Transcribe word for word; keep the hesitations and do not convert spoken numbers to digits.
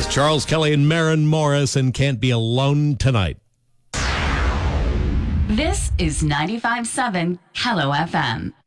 Charles Kelly and Maren Morris and Can't Be Alone Tonight. This is ninety-five point seven Hello F M.